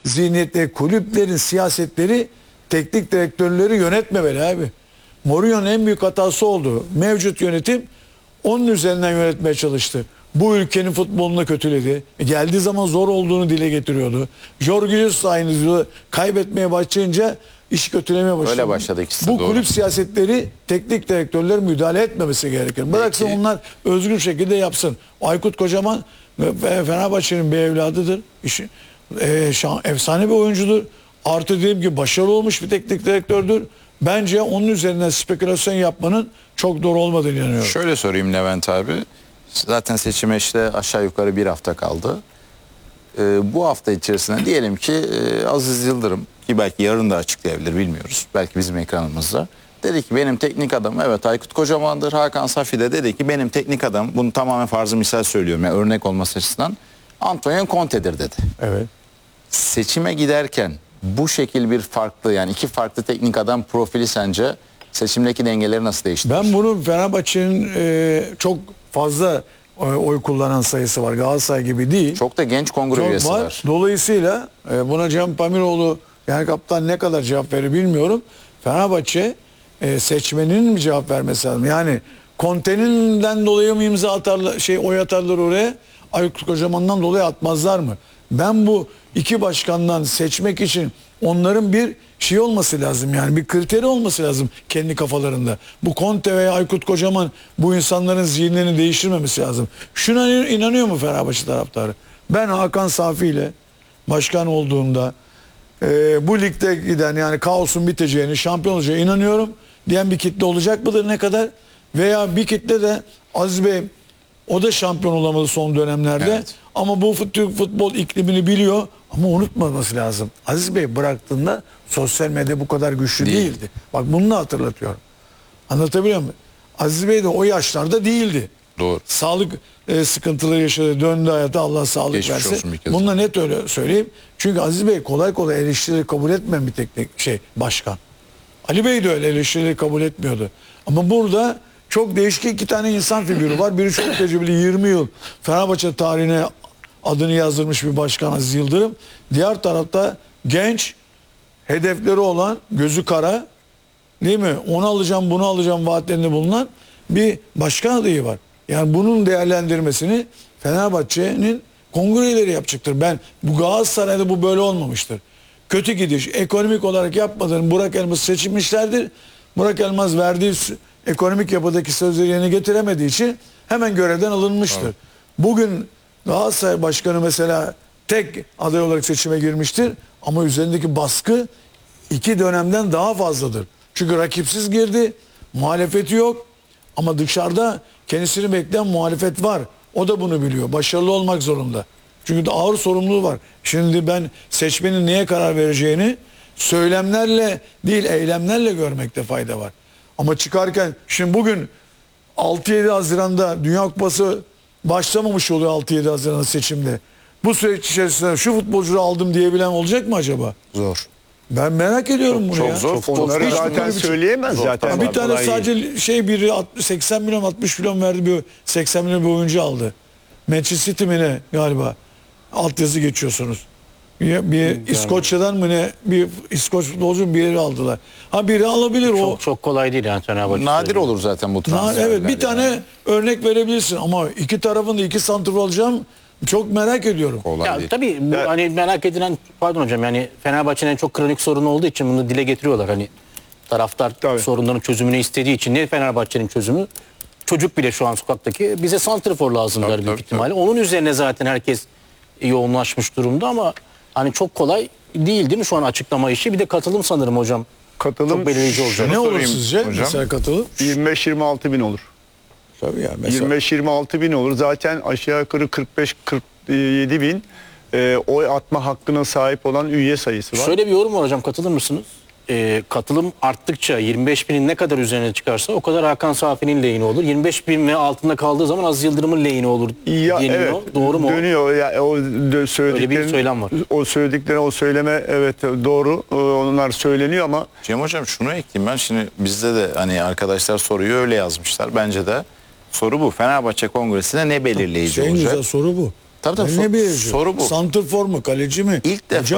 zihniyetleri, kulüplerin siyasetleri teknik direktörleri yönetmemeli abi. Mourinho'nun en büyük hatası oldu. Mevcut yönetim onun üzerinden yönetmeye çalıştı. Bu ülkenin futbolunu kötüledi. Geldiği zaman zor olduğunu dile getiriyordu. Jorge Jesus aynı kaybetmeye başlayınca iş kötülemeye başladı. Öyle başladı ikisi de, Bu doğru. kulüp siyasetleri teknik direktörler müdahale etmemesi gerekir. Bıraksın onlar özgür şekilde yapsın. Aykut Kocaman Fenerbahçe'nin bir evladıdır. Efsane bir oyuncudur. Artı diyelim ki başarılı olmuş bir teknik direktördür. Bence onun üzerinden spekülasyon yapmanın çok doğru olmadığını inanıyorum. Şöyle sorayım Levent abi. Zaten seçime işte aşağı yukarı bir hafta kaldı. Bu hafta içerisinde diyelim ki Aziz Yıldırım, ki belki yarın da açıklayabilir bilmiyoruz. Belki bizim ekranımızda. Dedi ki benim teknik adamım evet Aykut Kocaman'dır. Hakan Safi de dedi ki benim teknik adamım, bunu tamamen farzı misal söylüyorum, yani örnek olması açısından, Antonio Conte'dir dedi. Evet. Seçime giderken bu şekil bir farklı, yani iki farklı teknik adam profili sence seçimdeki dengeleri nasıl değiştirir? Ben bunu Fenerbahçe'nin çok fazla oy kullanan sayısı var. Galatasaray gibi değil. Çok da genç kongre Çok üyesi var. var. Dolayısıyla buna Cem Pamiroğlu yani kaptan ne kadar cevap verir bilmiyorum. Fenerbahçe seçmenin mi cevap vermesi lazım? Yani Conte'ninden dolayı mı imza atarlar, oy atarlar oraya? Aykut Kocaman'dan dolayı atmazlar mı? Ben bu iki başkandan seçmek için onların bir şey olması lazım, yani bir kriteri olması lazım kendi kafalarında. Bu Conte veya Aykut Kocaman bu insanların zihinlerini değiştirmemesi lazım. Şuna inanıyor mu Fenerbahçe taraftarı? Ben Hakan Safi ile başkan olduğumda bu ligde giden, yani kaosun biteceğini, şampiyon olacağına inanıyorum diyen bir kitle olacak mıdır, ne kadar? Veya bir kitle de Aziz Bey o da şampiyon olamadı son dönemlerde. Evet. Ama bu futbol iklimini biliyor. Ama unutmaması lazım. Aziz Bey bıraktığında sosyal medya bu kadar güçlü değildi. Bak bunu da hatırlatıyorum. Anlatabiliyor muyum? Aziz Bey de o yaşlarda değildi. Doğru. Sağlık sıkıntıları yaşadı. Döndü hayata, Allah sağlık Geçmiş versin. olsun bir kez. Bunu da net öyle söyleyeyim. Çünkü Aziz Bey kolay kolay eleştirileri kabul etmeyen bir teknik başkan. Ali Bey de öyle eleştirileri kabul etmiyordu. Ama burada çok değişik iki tane insan figürü var. Biri çok tecrübeli, 20 yıl Fenerbahçe tarihine adını yazdırmış bir başkan Aziz Yıldırım. Diğer tarafta genç, hedefleri olan, gözü kara, değil mi? Onu alacağım, bunu alacağım vaatlerinde bulunan bir başkan adayı var. Yani bunun değerlendirmesini Fenerbahçe'nin kongreleri yapacaktır. Bu Galatasaray'da bu böyle olmamıştır. Kötü gidiş, ekonomik olarak yapmadığını Burak Elmas seçilmişlerdir. Burak Elmas verdiği ekonomik yapıdaki sözleri yerine getiremediği için hemen görevden alınmıştır. Evet. Bugün Galatasaray Başkanı mesela tek aday olarak seçime girmiştir ama üzerindeki baskı iki dönemden daha fazladır. Çünkü rakipsiz girdi, muhalefeti yok ama dışarıda kendisini bekleyen muhalefet var. O da bunu biliyor. Başarılı olmak zorunda. Çünkü de ağır sorumluluğu var. Şimdi ben seçmenin neye karar vereceğini söylemlerle değil eylemlerle görmekte fayda var. Ama çıkarken şimdi bugün 6-7 Haziran'da Dünya Kupası başlamamış oluyor, 6-7 Haziran seçimde. Bu süreç içerisinde şu futbolcuları aldım diyebilen olacak mı acaba? Zor. Ben merak ediyorum bunu Çok ya. zor. Onları zaten söyleyemez zaten. Bir tane sadece biri 80 milyon 60 milyon verdi, bir 80 milyon bir oyuncu aldı. Manchester City mi ne galiba? Altyazı geçiyorsunuz. Bir İskoçya'dan mı ne, bir İskoç futbolcu bir yeri aldılar. Ha biri alabilir o. Çok kolay değil yani Fenerbahçe. Nadir olur zaten bu transferler. Evet bir tane örnek verebilirsin ama iki tarafın da iki santrfor alacağım, çok merak ediyorum. Kolay Ya değil. tabii bu hani merak edilen, pardon hocam, yani Fenerbahçe'nin çok kronik sorunu olduğu için bunu dile getiriyorlar. Hani taraftar sorunların çözümünü istediği için. Ne Fenerbahçe'nin çözümü? Çocuk bile şu an sokaktaki, bize santrfor lazım der büyük ihtimalle. Onun üzerine zaten herkes yoğunlaşmış durumda ama hani çok kolay değil mi şu an açıklama işi? Bir de katılım sanırım hocam. Katılım çok belirleyici olacak. Ne olur sizce mesela katılım? 25-26 bin olur. Tabii ya mesela. 25-26 bin olur. Zaten aşağı yukarı 45-47 bin oy atma hakkına sahip olan üye sayısı var. Şöyle bir yorum var hocam, katılır mısınız? Katılım arttıkça 25 binin ne kadar üzerine çıkarsa o kadar Hakan Safi'nin lehine olur. 25 bin ve altında kaldığı zaman Aziz Yıldırım'ın lehine olur Ya, deniyor. evet, Doğru mu? Dönüyor. Ya, Öyle bir söylem var. O söyledikleri, o söyleme evet doğru. Onlar söyleniyor ama Cem hocam şunu ekleyeyim ben. Şimdi bizde de hani arkadaşlar soruyu öyle yazmışlar. Bence de soru bu. Fenerbahçe Kongresi'ne ne belirleyici En olacak? güzel soru bu. Tabii Ne belirleyici? soru bu. Santrfor mu, kaleci mi? İlk defa